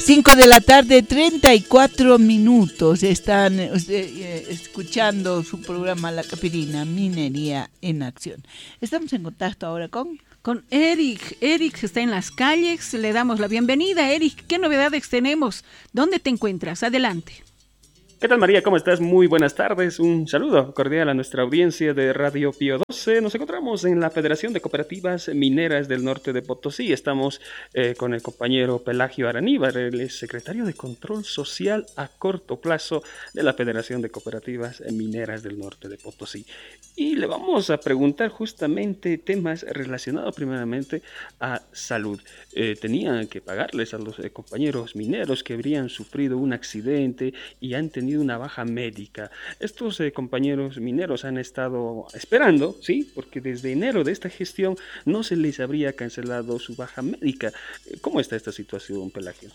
5 de la tarde, 34 minutos. Están escuchando su programa La Capirina, Minería en Acción. Estamos en contacto ahora con Eric. Eric está en las calles, le damos la bienvenida. Eric, ¿qué novedades tenemos? ¿Dónde te encuentras? Adelante. ¿Qué tal, María? ¿Cómo estás? Muy buenas tardes. Un saludo cordial a nuestra audiencia de Radio Pío 12. Nos encontramos en la Federación de Cooperativas Mineras del Norte de Potosí. Estamos con el compañero Pelagio Araníbar, el secretario de Control Social a corto plazo de la Federación de Cooperativas Mineras del Norte de Potosí. Y le vamos a preguntar justamente temas relacionados primeramente a salud. Tenían que pagarles a los compañeros mineros que habrían sufrido un accidente y han tenido una baja médica. Estos compañeros mineros han estado esperando, ¿sí? Porque desde enero de esta gestión no se les habría cancelado su baja médica. ¿Cómo está esta situación, Pelagio?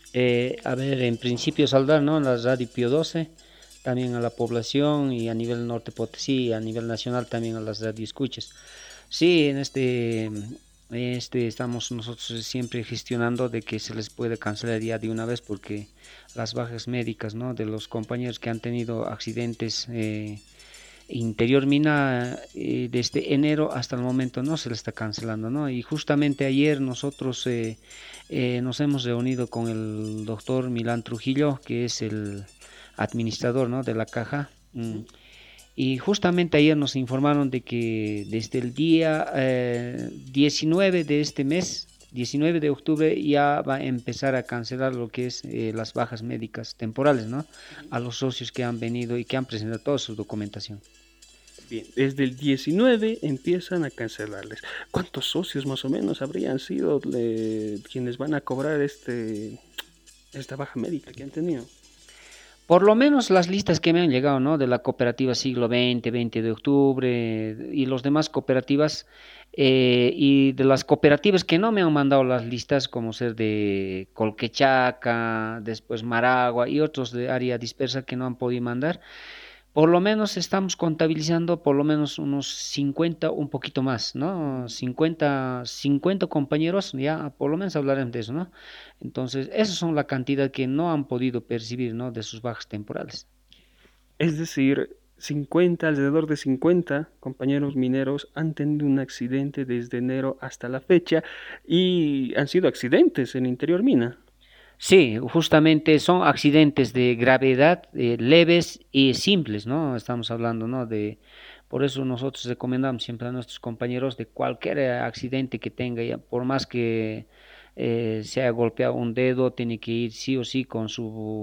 En principio saludar, ¿no? La Radio Pío 12, también a la población y a nivel norte Potosí y a nivel nacional también a las radioescuchas. Sí, en este estamos nosotros siempre gestionando de que se les puede cancelar ya de una vez, porque las bajas médicas, ¿no?, de los compañeros que han tenido accidentes interior mina desde enero hasta el momento no se le está cancelando, ¿no? Y justamente ayer nosotros nos hemos reunido con el doctor Milán Trujillo, que es el administrador, ¿no?, de la caja. Y justamente ayer nos informaron de que desde el día 19 de este mes, 19 de octubre, ya va a empezar a cancelar lo que es las bajas médicas temporales, ¿no?, a los socios que han venido y que han presentado toda su documentación. Bien, desde el 19 empiezan a cancelarles. ¿Cuántos socios más o menos habrían sido quienes van a cobrar esta baja médica que han tenido? Por lo menos las listas que me han llegado, ¿no?, de la cooperativa Siglo XX, 20 de octubre y los demás cooperativas, y de las cooperativas que no me han mandado las listas, como ser de Colquechaca, después Maragua y otros de área dispersa que no han podido mandar. Por lo menos estamos contabilizando por lo menos unos 50, un poquito más, ¿no? 50 compañeros, ya por lo menos hablaremos de eso, ¿no? Entonces, esas son la cantidad que no han podido percibir, ¿no?, de sus bajas temporales. Es decir, alrededor de 50 compañeros mineros han tenido un accidente desde enero hasta la fecha, y han sido accidentes en interior mina. Sí, justamente son accidentes de gravedad, leves y simples, ¿no? Estamos hablando, ¿no?, por eso nosotros recomendamos siempre a nuestros compañeros de cualquier accidente que tenga, ya, por más que se haya golpeado un dedo, tiene que ir sí o sí con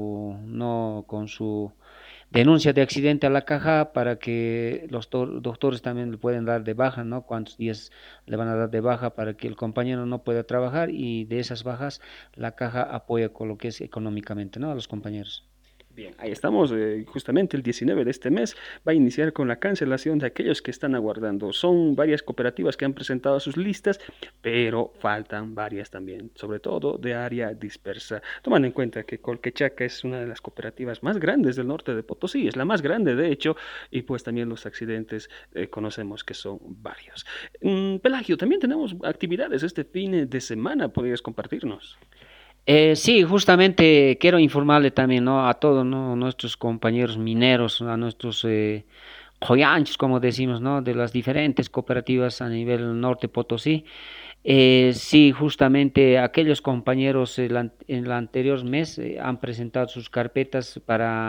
su denuncia de accidente a la caja, para que los doctores también le pueden dar de baja, ¿no? Cuántos días le van a dar de baja para que el compañero no pueda trabajar, y de esas bajas la caja apoya con lo que es económicamente, ¿no?, a los compañeros. Bien, ahí estamos, justamente el 19 de este mes va a iniciar con la cancelación de aquellos que están aguardando. Son varias cooperativas que han presentado sus listas, pero faltan varias también, sobre todo de área dispersa. Tomando en cuenta que Colquechaca es una de las cooperativas más grandes del norte de Potosí, es la más grande de hecho, y pues también los accidentes conocemos que son varios. Pelagio, también tenemos actividades este fin de semana, ¿podrías compartirnos? Sí, justamente quiero informarle también, ¿no?, a todos, ¿no?, nuestros compañeros mineros, a nuestros joyanchos, como decimos, ¿no?, de las diferentes cooperativas a nivel norte Potosí. Sí, justamente aquellos compañeros en el anterior mes han presentado sus carpetas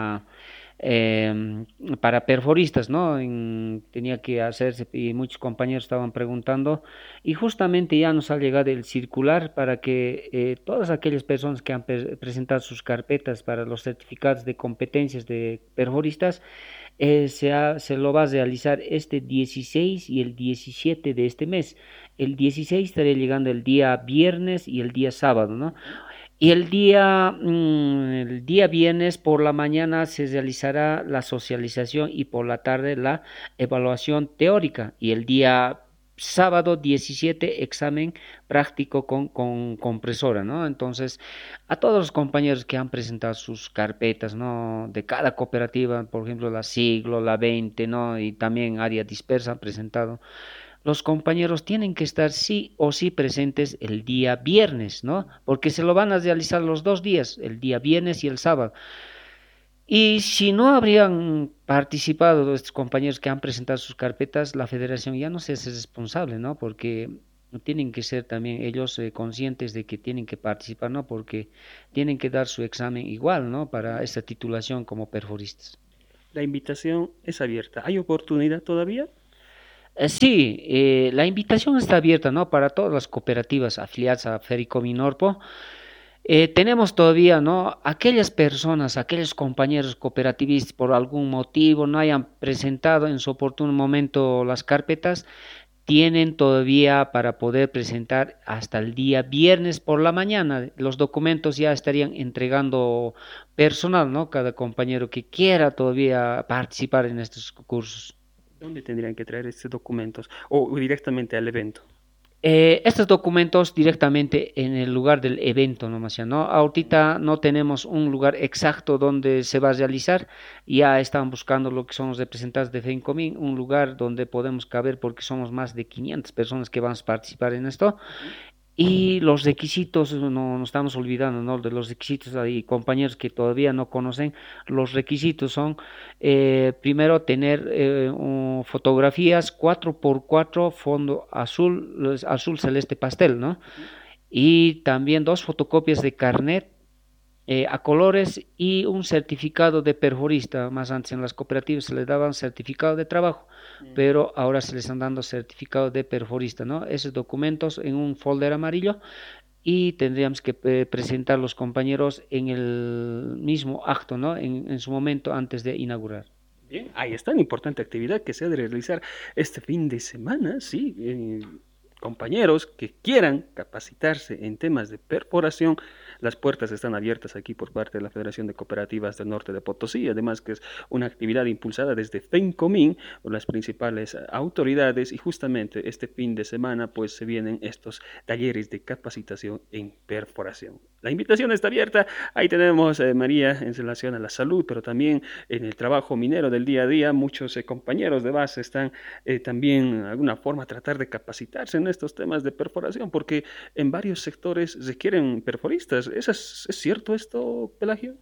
para perforistas, ¿no? Tenía que hacerse, y muchos compañeros estaban preguntando, y justamente ya nos ha llegado el circular para que todas aquellas personas que han presentado sus carpetas para los certificados de competencias de perforistas, se lo va a realizar este 16 y el 17 de este mes. El 16 estaría llegando el día viernes y el día sábado, ¿no? Y el día viernes por la mañana se realizará la socialización y por la tarde la evaluación teórica. Y el día sábado 17 examen práctico con compresora, ¿no? Entonces, a todos los compañeros que han presentado sus carpetas, ¿no?, de cada cooperativa, por ejemplo, la Siglo, la 20, ¿no?, y también área dispersa han presentado. los compañeros tienen que estar sí o sí presentes el día viernes, ¿no? Porque se lo van a realizar los 2 días, el día viernes y el sábado. Y si no habrían participado estos compañeros que han presentado sus carpetas, la federación ya no se hace responsable, ¿no? Porque tienen que ser también ellos conscientes de que tienen que participar, ¿no? Porque tienen que dar su examen igual, ¿no? Para esta titulación como perforistas. La invitación es abierta. ¿Hay oportunidad todavía? Sí, la invitación está abierta, ¿no? Para todas las cooperativas afiliadas a Fericominorpo. Tenemos todavía, ¿no? Aquellas personas, aquellos compañeros cooperativistas por algún motivo no hayan presentado en su oportuno momento las carpetas, tienen todavía para poder presentar hasta el día viernes por la mañana. Los documentos ya estarían entregando personal, ¿no? Cada compañero que quiera todavía participar en estos cursos. ¿Dónde tendrían que traer estos documentos? ¿O directamente al evento? Estos documentos directamente en el lugar del evento nomás ya, ¿no? Ahorita no tenemos un lugar exacto donde se va a realizar, ya están buscando lo que son los representantes de FENCOMIN, un lugar donde podemos caber porque somos más de 500 personas que vamos a participar en esto. Y los requisitos, no nos estamos olvidando, ¿no? De los requisitos, hay compañeros que todavía no conocen, los requisitos son, primero tener fotografías 4x4, fondo azul, azul celeste pastel, ¿no? Y también 2 fotocopias de carnet a colores y un certificado de perforista. Más antes en las cooperativas se les daban certificado de trabajo, pero ahora se les están dando certificado de perforista, ¿no? Esos documentos en un folder amarillo y tendríamos que presentar los compañeros en el mismo acto, ¿no? En su momento antes de inaugurar. Bien, ahí está una importante actividad que se ha de realizar este fin de semana, sí. Compañeros que quieran capacitarse en temas de perforación, las puertas están abiertas aquí por parte de la Federación de Cooperativas del Norte de Potosí, además que es una actividad impulsada desde FENCOMIN por las principales autoridades, y justamente este fin de semana pues se vienen estos talleres de capacitación en perforación. La invitación está abierta, ahí tenemos María en relación a la salud, pero también en el trabajo minero del día a día, muchos compañeros de base están también de alguna forma a tratar de capacitarse en estos temas de perforación, porque en varios sectores requieren perforistas. ¿Es cierto esto, Pelagio?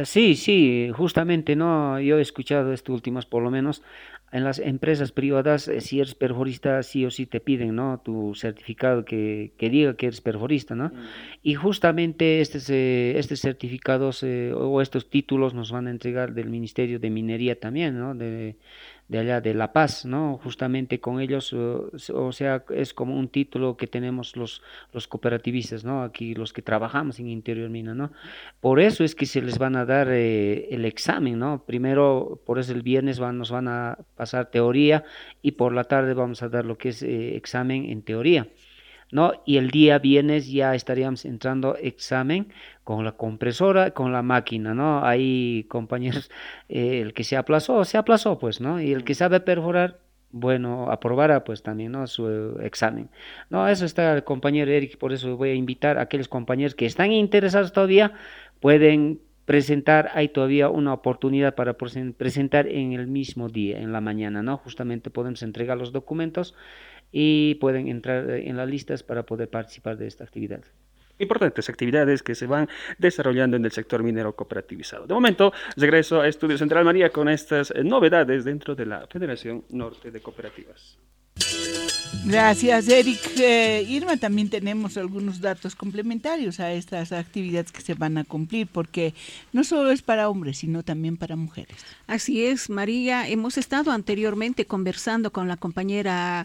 Sí, justamente, ¿no? Yo he escuchado esto últimas, por lo menos en las empresas privadas, si eres perforista, sí o sí te piden, ¿no? Tu certificado que diga que eres perforista, ¿no? Y justamente estos certificados o estos títulos nos van a entregar del Ministerio de Minería también, ¿no? De allá de La Paz, ¿no? Justamente con ellos, o sea, es como un título que tenemos los cooperativistas, ¿no? Aquí los que trabajamos en Interior Mina, ¿no? Por eso es que se les van a dar el examen, ¿no? Primero, por eso el viernes nos van a pasar teoría y por la tarde vamos a dar lo que es examen en teoría, ¿no? Y el día viernes ya estaríamos entrando examen con la compresora, con la máquina, ¿no? Ahí, compañeros, el que se aplazó, pues, ¿no? Y el que sabe perforar, bueno, aprobará pues también, ¿no? Su examen. No, eso está el compañero Eric, por eso voy a invitar a aquellos compañeros que están interesados todavía, pueden presentar, hay todavía una oportunidad para presentar en el mismo día, en la mañana, ¿no? Justamente podemos entregar los documentos y pueden entrar en las listas para poder participar de esta actividad. Importantes actividades que se van desarrollando en el sector minero cooperativizado. De momento, regreso a Estudio Central María con estas novedades dentro de la Federación Norte de Cooperativas. Gracias, Eric. Irma, también tenemos algunos datos complementarios a estas actividades que se van a cumplir, porque no solo es para hombres, sino también para mujeres. Así es, María. Hemos estado anteriormente conversando con la compañera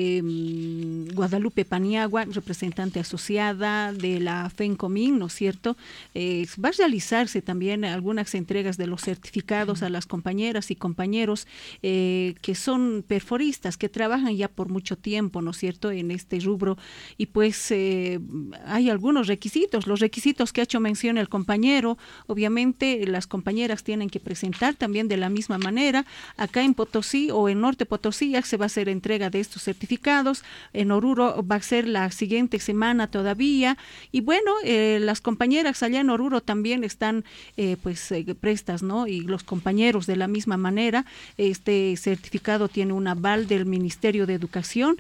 Guadalupe Paniagua, representante asociada de la FENCOMIN, ¿no es cierto? Va a realizarse también algunas entregas de los certificados a las compañeras y compañeros que son perforistas, que trabajan ya por mucho tiempo, ¿no es cierto?, en este rubro, y pues hay algunos requisitos, los requisitos que ha hecho mención el compañero. Obviamente las compañeras tienen que presentar también de la misma manera. Acá en Potosí o en Norte Potosí ya se va a hacer entrega de estos certificados, en Oruro va a ser la siguiente semana todavía, y bueno, las compañeras allá en Oruro también están prestas, ¿no? Y los compañeros de la misma manera. Este certificado tiene un aval del Ministerio de Educación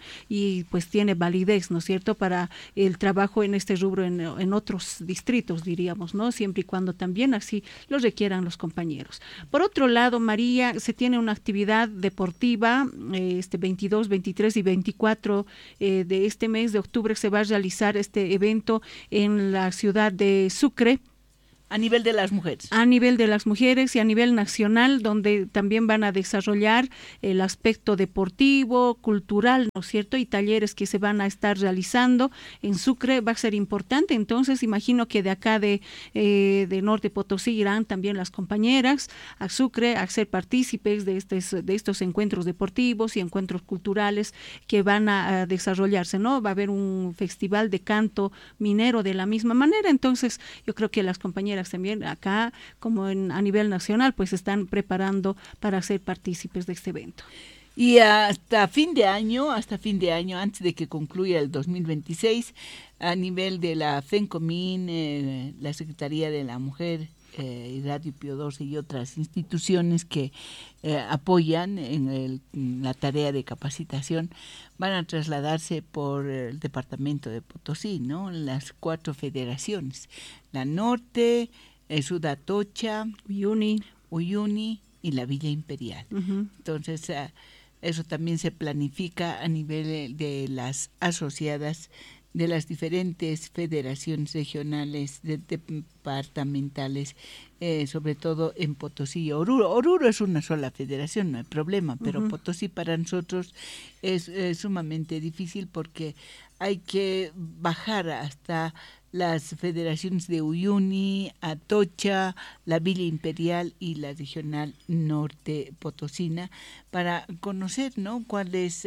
y pues tiene validez, ¿no es cierto?, para el trabajo en este rubro en otros distritos, diríamos, ¿no?, siempre y cuando también así lo requieran los compañeros. Por otro lado, María, se tiene una actividad deportiva, 22, 23 y 24 de este mes de octubre se va a realizar este evento en la ciudad de Sucre. A nivel de las mujeres. A nivel de las mujeres y a nivel nacional, donde también van a desarrollar el aspecto deportivo, cultural, ¿no es cierto? Y talleres que se van a estar realizando en Sucre, va a ser importante. Entonces, imagino que de acá de Norte Potosí irán también las compañeras a Sucre a ser partícipes de estos encuentros deportivos y encuentros culturales que van a desarrollarse, ¿no? Va a haber un festival de canto minero de la misma manera. Entonces, yo creo que las compañeras también acá, como a nivel nacional, pues están preparando para ser partícipes de este evento. Y hasta fin de año, antes de que concluya el 2026, a nivel de la FENCOMIN, la Secretaría de la Mujer, y Radio Pío XII y otras instituciones que apoyan en la tarea de capacitación, van a trasladarse por el departamento de Potosí, ¿no? Las 4 federaciones, la Norte, Sudatocha, Uyuni y la Villa Imperial. Uh-huh. Entonces, eso también se planifica a nivel de las asociadas de las diferentes federaciones regionales, departamentales, sobre todo en Potosí y Oruro. Oruro es una sola federación, no hay problema, pero uh-huh. Potosí para nosotros es sumamente difícil porque hay que bajar hasta las federaciones de Uyuni, Atocha, la Villa Imperial y la Regional Norte Potosina para conocer, ¿no?, cuáles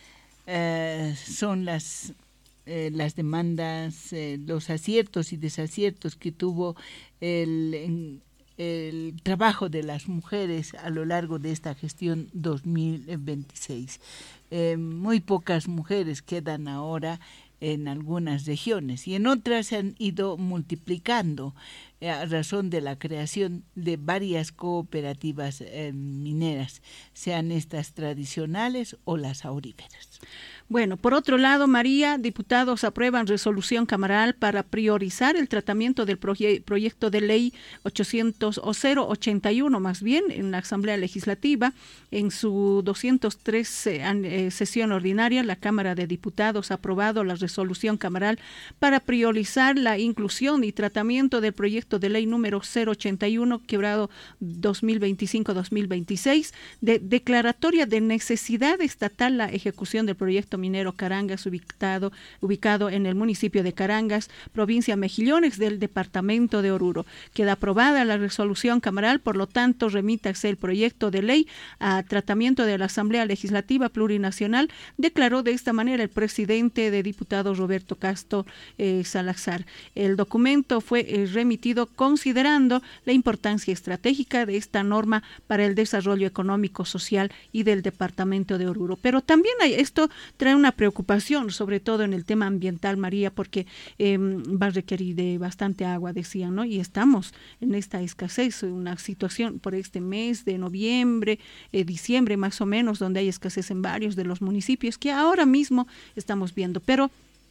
son las demandas, los aciertos y desaciertos que tuvo el trabajo de las mujeres a lo largo de esta gestión 2026. Muy pocas mujeres quedan ahora en algunas regiones y en otras se han ido multiplicando a razón de la creación de varias cooperativas mineras, sean estas tradicionales o las auríferas. Bueno, por otro lado, María, diputados aprueban resolución camaral para priorizar el tratamiento del proyecto de ley 081 más bien en la Asamblea Legislativa. En su 203 sesión ordinaria, la Cámara de Diputados ha aprobado la resolución camaral para priorizar la inclusión y tratamiento del proyecto de ley número 081, quebrado 2025-2026, de declaratoria de necesidad estatal la ejecución del proyecto minero Carangas, ubicado en el municipio de Carangas, provincia Mejillones del departamento de Oruro. Queda aprobada la resolución camaral, por lo tanto remítase el proyecto de ley a tratamiento de la Asamblea Legislativa Plurinacional, declaró de esta manera el presidente de diputados Roberto Castro Salazar. El documento fue remitido considerando la importancia estratégica de esta norma para el desarrollo económico, social y del departamento de Oruro. Pero también esto trae una preocupación, sobre todo en el tema ambiental, María, porque va a requerir de bastante agua, decían, ¿no? Y estamos en esta escasez, una situación por este mes de noviembre, diciembre más o menos, donde hay escasez en varios de los municipios que ahora mismo estamos viendo, pero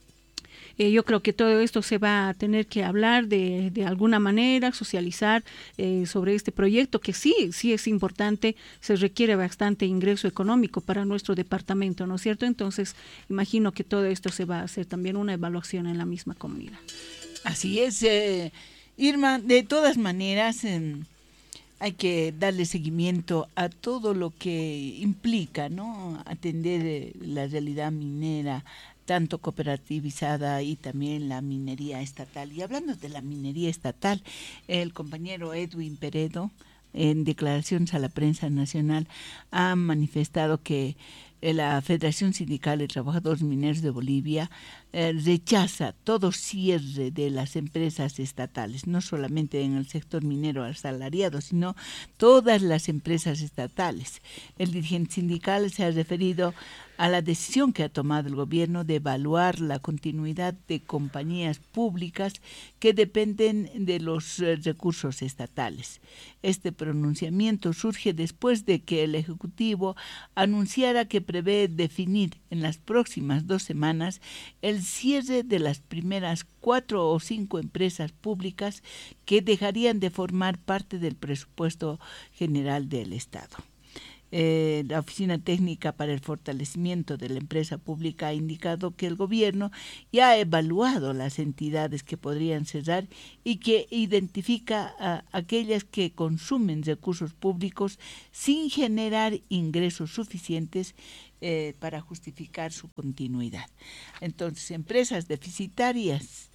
yo creo que todo esto se va a tener que hablar de alguna manera, socializar sobre este proyecto, que sí es importante, se requiere bastante ingreso económico para nuestro departamento, ¿no es cierto? Entonces, imagino que todo esto se va a hacer también una evaluación en la misma comunidad. Así es, Irma, de todas maneras hay que darle seguimiento a todo lo que implica, ¿no?, atender la realidad minera, tanto cooperativizada y también la minería estatal. Y hablando de la minería estatal, el compañero Edwin Peredo, en declaraciones a la prensa nacional, ha manifestado que la Federación Sindical de Trabajadores Mineros de Bolivia rechaza todo cierre de las empresas estatales, no solamente en el sector minero asalariado, sino todas las empresas estatales. El dirigente sindical se ha referido a la decisión que ha tomado el gobierno de evaluar la continuidad de compañías públicas que dependen de los recursos estatales. Este pronunciamiento surge después de que el Ejecutivo anunciara que prevé definir en las próximas 2 semanas el cierre de las primeras 4 o 5 empresas públicas que dejarían de formar parte del presupuesto general del Estado. La Oficina Técnica para el Fortalecimiento de la Empresa Pública ha indicado que el gobierno ya ha evaluado las entidades que podrían cerrar y que identifica a aquellas que consumen recursos públicos sin generar ingresos suficientes para justificar su continuidad. Entonces, empresas deficitarias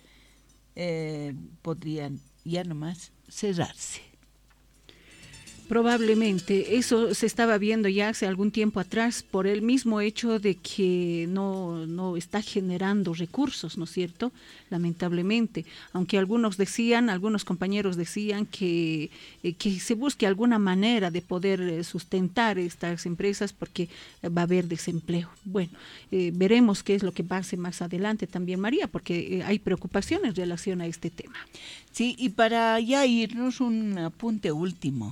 podrían ya nomás cerrarse. Probablemente eso se estaba viendo ya hace algún tiempo atrás por el mismo hecho de que no está generando recursos, ¿no es cierto? Lamentablemente, aunque algunos compañeros decían que se busque alguna manera de poder sustentar estas empresas porque va a haber desempleo. Bueno, veremos qué es lo que pase más adelante también, María, porque hay preocupación en relación a este tema. Sí, y para ya irnos, un apunte último.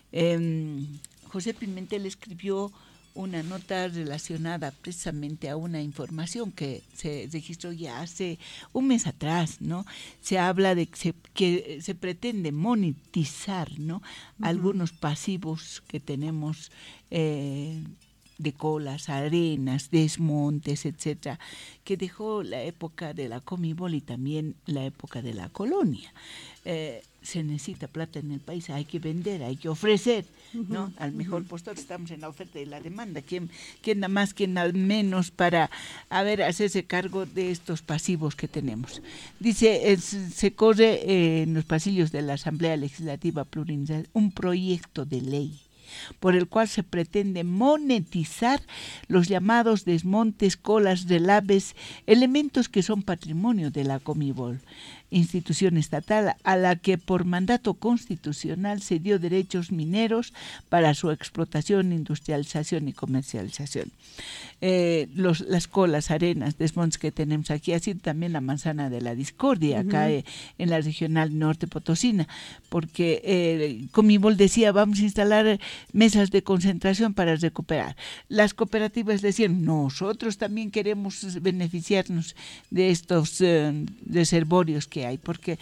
José Pimentel escribió una nota relacionada precisamente a una información que se registró ya hace un mes atrás, ¿no? Se habla de que se pretende monetizar, ¿no? Algunos pasivos que tenemos de colas, arenas, desmontes, etcétera, que dejó la época de la Comibol y también la época de la colonia. Se necesita plata en el país, hay que vender, hay que ofrecer, ¿no? Al mejor postor, estamos en la oferta y la demanda. ¿Quién da más, quién da menos para hacerse cargo de estos pasivos que tenemos? Dice, se corre en los pasillos de la Asamblea Legislativa Plurinacional un proyecto de ley por el cual se pretende monetizar los llamados desmontes, colas, relaves, elementos que son patrimonio de la Comibol, institución estatal a la que por mandato constitucional se dio derechos mineros para su explotación, industrialización y comercialización. Las colas, arenas, desmontes que tenemos aquí ha sido también la manzana de la discordia acá en la regional norte potosina, porque Comibol decía vamos a instalar mesas de concentración para recuperar. Las cooperativas decían nosotros también queremos beneficiarnos de estos reservorios que hay, porque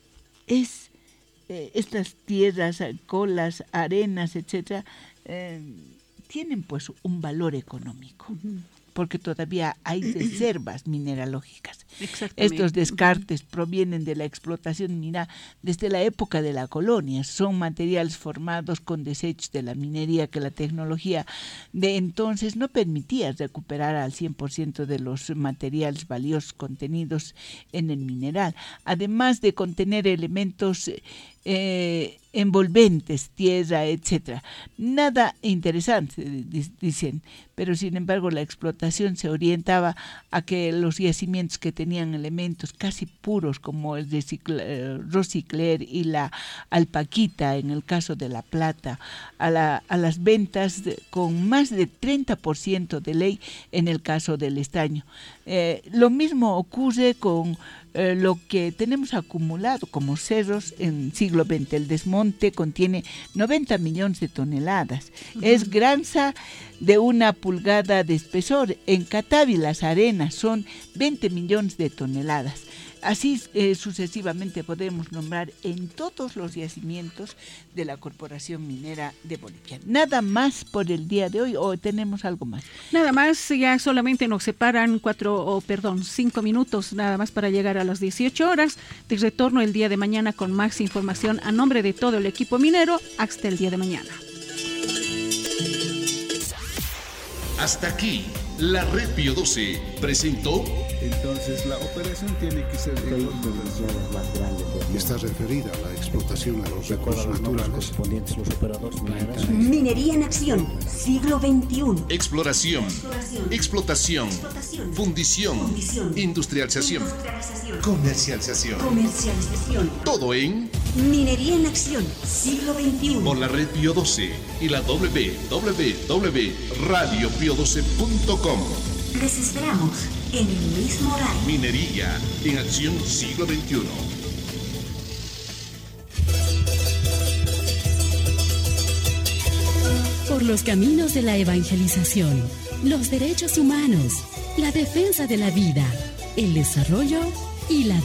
estas tierras, colas, arenas, etcétera, tienen pues un valor económico, porque todavía hay reservas mineralógicas. Estos descartes provienen de la explotación minera desde la época de la colonia. Son materiales formados con desechos de la minería que la tecnología de entonces no permitía recuperar al 100% de los materiales valiosos contenidos en el mineral, además de contener elementos envolventes, tierra, etcétera. Nada interesante, dicen, pero sin embargo la explotación se orientaba a que los yacimientos que tenían elementos casi puros como el rosicler y la alpaquita en el caso de la plata, a las ventas con más de 30% de ley en el caso del estaño. Lo mismo ocurre con lo que tenemos acumulado como cerros en siglo XX. El desmonte contiene 90 millones de toneladas. Es granza de 1 pulgada de espesor. En Catavi las arenas son 20 millones de toneladas. Así sucesivamente podemos nombrar en todos los yacimientos de la Corporación Minera de Bolivia. Nada más por el día de hoy, ¿o tenemos algo más? Nada más, ya solamente nos separan 5 minutos nada más para llegar a las 18 horas. De retorno el día de mañana con más información a nombre de todo el equipo minero. Hasta el día de mañana. Hasta aquí, la Red Pío 12 presentó. Entonces la operación tiene que ser de está referida a la explotación de los recursos naturales. Minería en acción, siglo XXI. Exploración, explotación, fundición, industrialización, comercialización. Todo en Minería en acción, siglo XXI. Por la Red Pío 12 y la www.radiopio12.com. Les esperamos en el mismo horario. Minería en acción, siglo XXI. Por los caminos de la evangelización, los derechos humanos, la defensa de la vida, el desarrollo y la